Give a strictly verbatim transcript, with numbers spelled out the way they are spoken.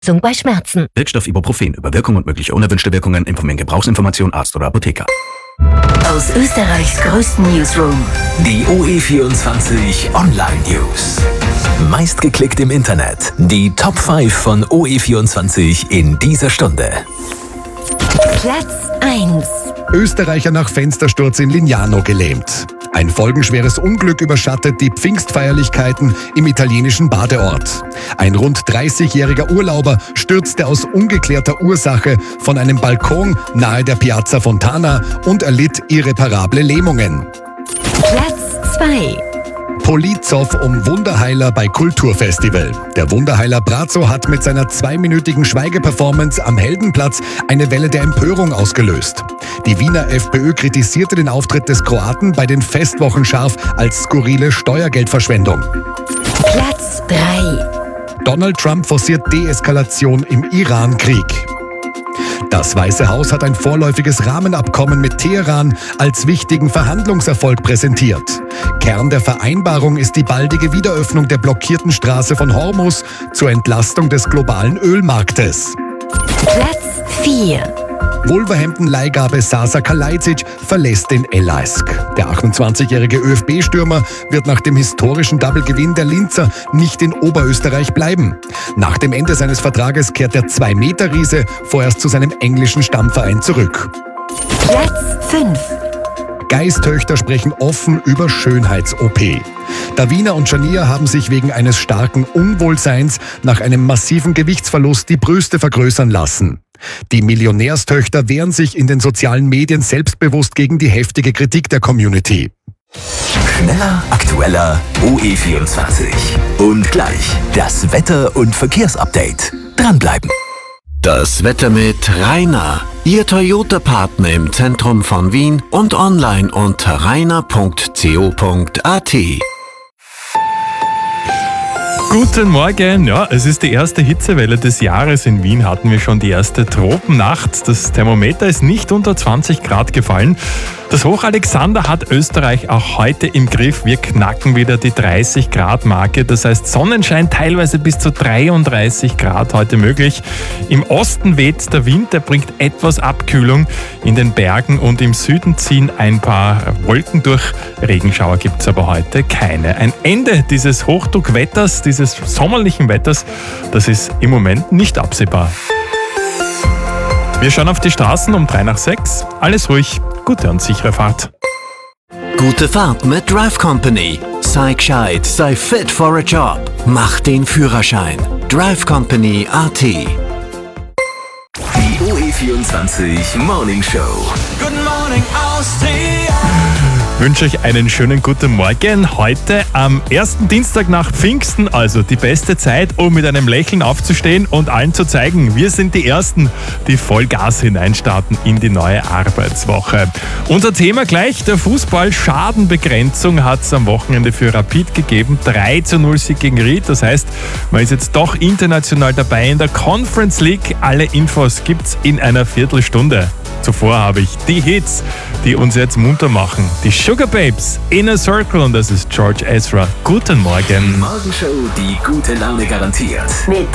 bei Schmerzen. Wirkstoff Ibuprofen. Über Wirkung und mögliche unerwünschte Wirkungen informieren Gebrauchsinformation Arzt oder Apotheker. Aus Österreichs größten Newsroom. Die O E vierundzwanzig Online News. Meistgeklickt im Internet. Die Top fünf von O E vierundzwanzig in dieser Stunde. Platz eins. Österreicher nach Fenstersturz in Lignano gelähmt. Ein folgenschweres Unglück überschattet die Pfingstfeierlichkeiten im italienischen Badeort. Ein rund dreißigjähriger Urlauber stürzte aus ungeklärter Ursache von einem Balkon nahe der Piazza Fontana und erlitt irreparable Lähmungen. Platz zwei. Polizow um Wunderheiler bei Kulturfestival. Der Wunderheiler Brazo hat mit seiner zweiminütigen Schweigeperformance am Heldenplatz eine Welle der Empörung ausgelöst. Die Wiener FPÖ kritisierte den Auftritt des Kroaten bei den Festwochen scharf als skurrile Steuergeldverschwendung. Platz drei. Donald Trump forciert Deeskalation im Iran-Krieg. Das Weiße Haus hat ein vorläufiges Rahmenabkommen mit Teheran als wichtigen Verhandlungserfolg präsentiert. Kern der Vereinbarung ist die baldige Wiederöffnung der blockierten Straße von Hormuz zur Entlastung des globalen Ölmarktes. Platz vier. Wolverhampton-Leihgabe Sasa Kalajdzic verlässt den L A S K. Der achtundzwanzigjährige ÖFB-Stürmer wird nach dem historischen Double-Gewinn der Linzer nicht in Oberösterreich bleiben. Nach dem Ende seines Vertrages kehrt der zwei Meter Riese vorerst zu seinem englischen Stammverein zurück. Platz fünf. Geistöchter sprechen offen über Schönheits-O P. Davina und Shania haben sich wegen eines starken Unwohlseins nach einem massiven Gewichtsverlust die Brüste vergrößern lassen. Die Millionärstöchter wehren sich in den sozialen Medien selbstbewusst gegen die heftige Kritik der Community. Schneller, aktueller, O E vierundzwanzig. Und gleich das Wetter- und Verkehrsupdate. Dranbleiben. Das Wetter mit Rainer, Ihr Toyota-Partner im Zentrum von Wien und online unter rainer punkt co punkt at. Guten Morgen. Ja, es ist die erste Hitzewelle des Jahres. In Wien hatten wir schon die erste Tropennacht. Das Thermometer ist nicht unter zwanzig Grad gefallen. Das Hoch Alexander hat Österreich auch heute im Griff. Wir knacken wieder die dreißig Grad Marke. Das heißt Sonnenschein teilweise bis zu dreiunddreißig Grad heute möglich. Im Osten weht der Wind, der bringt etwas Abkühlung. In den Bergen und im Süden ziehen ein paar Wolken durch. Regenschauer gibt es aber heute keine. Ein Ende dieses Hochdruckwetters, dieses sommerlichen Wetters, das ist im Moment nicht absehbar. Wir schauen auf die Straßen um drei nach sechs. Alles ruhig, gute und sichere Fahrt. Gute Fahrt mit Drive Company. Sei gescheit, sei fit for a job. Mach den Führerschein. drive company punkt at. Die O E vierundzwanzig Morning Show. Good morning, Austria. Ich wünsche euch einen schönen guten Morgen. Heute am ersten Dienstag nach Pfingsten, also die beste Zeit, um mit einem Lächeln aufzustehen und allen zu zeigen, wir sind die Ersten, die Vollgas hineinstarten in die neue Arbeitswoche. Unser Thema gleich, der Fußball. Schadenbegrenzung hat es am Wochenende für Rapid gegeben. drei zu null Sieg gegen Ried. Das heißt, man ist jetzt doch international dabei in der Conference League. Alle Infos gibt's in einer Viertelstunde. Zuvor habe ich die Hits, die uns jetzt munter machen. Die Sugar Babes, Inner Circle, und das ist George Ezra. Guten Morgen. Morgenshow, die gute Laune garantiert. Mit